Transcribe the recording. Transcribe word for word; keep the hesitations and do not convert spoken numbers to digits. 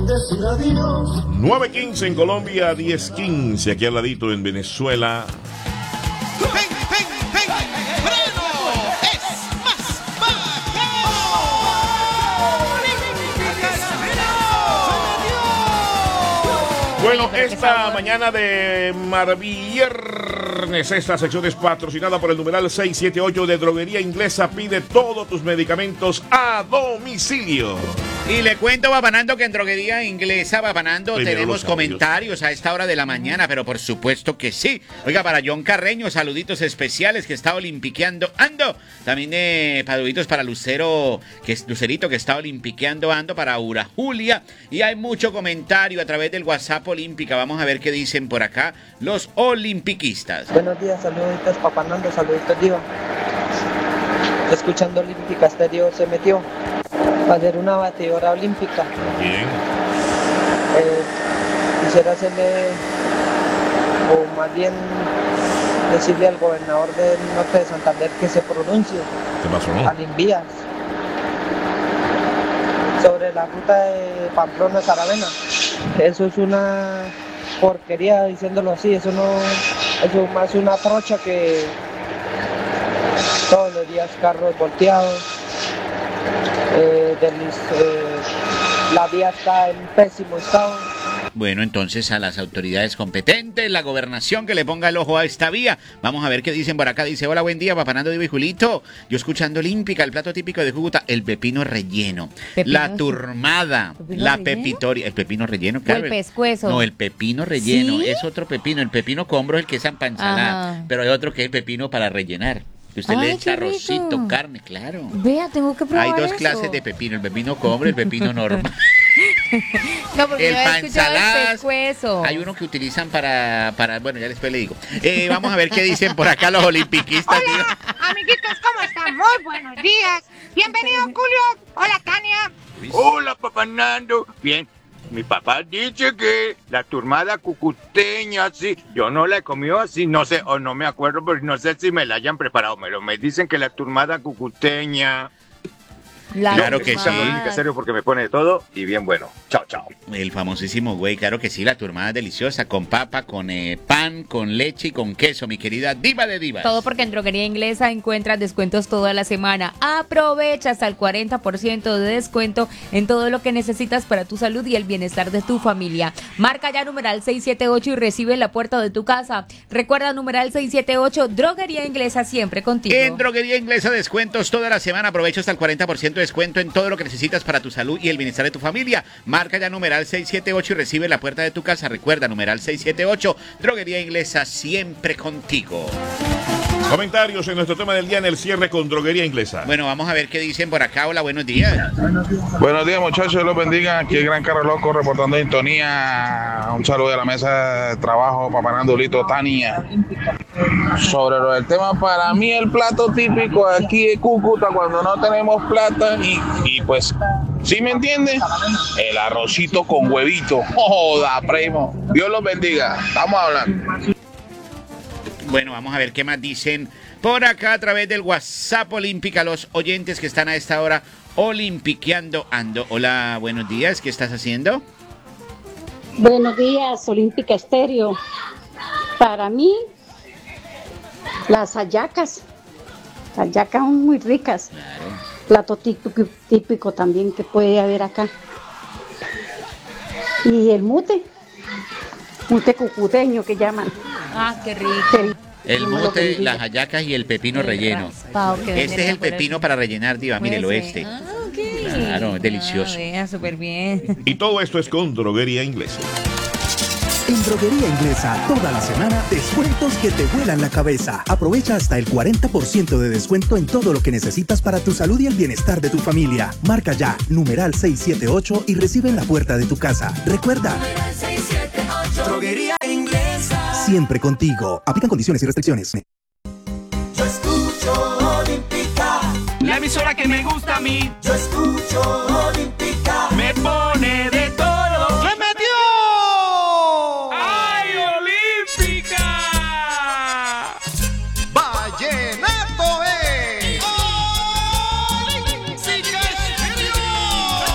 nueve quince en Colombia, diez quince aquí al ladito en Venezuela. ¡Ven, ven, ven! ¡Freno! ¡Es más bajo! Bueno, esta mañana de Marviernes, esta sección es patrocinada por el numeral seiscientos setenta y ocho de Droguería Inglesa. Pide todos tus medicamentos a domicilio. Y le cuento, Babanando, que en Droguería Inglesa, Babanando, Primero tenemos los comentarios a esta hora de la mañana, pero por supuesto que sí. Oiga, para John Carreño, saluditos especiales que está olimpiqueando ando. También eh, saluditos para Lucero, que es Lucerito, que está olimpiqueando ando, para Aura Julia. Y hay mucho comentario a través del WhatsApp Olímpica. Vamos a ver qué dicen por acá los olimpiquistas. Buenos días, saluditos, Papá Nando, saluditos, Diva. Escuchando Olímpica Estéreo se metió. Va a ser una batidora olímpica. Bien. Eh, quisiera hacerle, o más bien decirle al gobernador del norte de Santander que se pronuncie. ¿Qué pasó, no? Al Invías. Sobre la ruta de Pamplona a Saravena. Eso es una porquería, diciéndolo así. Eso no, eso es más una trocha que todos los días carros volteados. Eh, del, eh, la vía está en pésimo estado. Bueno, entonces a las autoridades competentes, la gobernación, que le ponga el ojo a esta vía. Vamos a ver qué dicen por acá. Dice, hola, buen día, Papanando, Diva y Julito. Yo escuchando Olímpica, el plato típico de Cúcuta, el pepino relleno, ¿Pepino? la turmada, ¿Pepino la relleno? pepitoria, el pepino relleno, O claro. el pescuezo. No, el pepino relleno, ¿Sí? es otro pepino. El pepino combro es el que es para ensalada, Ajá. pero hay otro que es el pepino para rellenar. Que usted Ay, le echa qué rico. arrocito, carne, claro. Vea, tengo que probar Hay dos eso. clases de pepino, el pepino combro y el pepino normal. No, porque El yo había escuchado el pansaladas, pescuezo. hay uno que utilizan para, para, bueno, ya después le digo. Eh, vamos a ver qué dicen por acá los olimpiquistas. tío. Amiguitos, ¿cómo están? Muy buenos días. Bienvenido, Julio. Hola, Tania. Hola, papá Nando. Bien, mi papá dice que la turmada cucuteña, sí, yo no la he comido así, no sé, o no me acuerdo, pero no sé si me la hayan preparado, pero me dicen que la turmada cucuteña... La Claro que escuchando sí. Olímpica Estéreo porque me pone de todo y bien bueno. Chao, chao. El famosísimo güey, claro que sí, la turmada es deliciosa, con papa, con eh, pan, con leche y con queso, mi querida diva de divas. Todo porque en Droguería Inglesa encuentras descuentos toda la semana. Aprovecha hasta el cuarenta por ciento de descuento en todo lo que necesitas para tu salud y el bienestar de tu familia. Marca ya numeral seiscientos setenta y ocho y recibe en la puerta de tu casa. Recuerda numeral seiscientos setenta y ocho, Droguería Inglesa siempre contigo. En Droguería Inglesa descuentos toda la semana, aprovecha hasta el cuarenta por ciento de descuento en todo lo que necesitas para tu salud y el bienestar de tu familia. Marca ya numeral seiscientos setenta y ocho y recibe en la puerta de tu casa. Recuerda numeral seiscientos setenta y ocho, Droguería Inglesa siempre contigo. Comentarios en nuestro tema del día en el cierre con Droguería Inglesa. Bueno, vamos a ver qué dicen por acá. Hola, buenos días. Buenos días, muchachos, Dios los bendiga. Aquí el Gran Carlos Loco reportando en sintonía. Un saludo a la mesa de trabajo, Papá Nandolito, Tania. Sobre lo del tema, para mí el plato típico aquí de Cúcuta cuando no tenemos plata y, y pues, ¿sí me entiende? El arrocito con huevito. Joda, primo. Dios los bendiga. Estamos hablando. Bueno, vamos a ver qué más dicen por acá a través del WhatsApp Olímpica, los oyentes que están a esta hora olimpiqueando ando. Hola, buenos días, ¿qué estás haciendo? Buenos días, Olímpica Estéreo. Para mí, las hallacas, las hallacas son muy ricas. Claro. Plato típico, típico también que puede haber acá. Y el mute, mute cucuteño que llaman. Ah, qué rico. Que- El Dios me lo mote, bendiga. las hallacas y el pepino El relleno. raspado que venden Este es el por ahí. pepino para rellenar, diva, mírelo Puede este. ser. Ah, ok. Claro, es delicioso. Ah, vea, súper bien. Y todo esto es con Droguería Inglesa. En Droguería Inglesa, toda la semana, descuentos que te vuelan la cabeza. Aprovecha hasta el cuarenta por ciento de descuento en todo lo que necesitas para tu salud y el bienestar de tu familia. Marca ya, numeral seiscientos setenta y ocho y recibe en la puerta de tu casa. Recuerda, Droguería Inglesa. siempre contigo. Aplican condiciones y restricciones. Yo escucho Olímpica. La emisora que me gusta a mí. Yo escucho Olímpica.